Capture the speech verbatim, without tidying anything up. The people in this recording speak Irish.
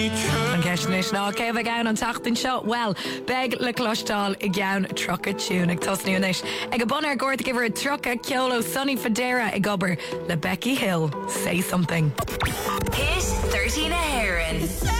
An ceisnis ná céh a gceann an tachtain seo well beg le clostáil i gceann trocha túnach tosniúnis ag go bon ar gcuirta gibhar trocha ceolo Sonny Fodera i gobar le Becky Hill. Say something. Hit thirteen a Heron.